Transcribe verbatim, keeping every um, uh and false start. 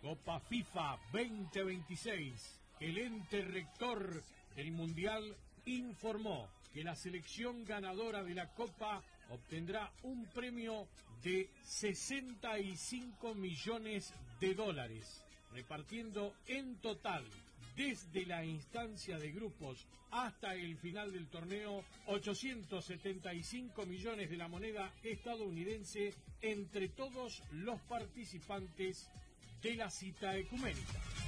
Copa FIFA veinte veintiséis. El ente rector del Mundial informó que la selección ganadora de la Copa obtendrá un premio de sesenta y cinco millones de dólares, repartiendo en total, desde la instancia de grupos hasta el final del torneo, ochocientos setenta y cinco millones de la moneda estadounidense entre todos los participantes de la cita ecuménica.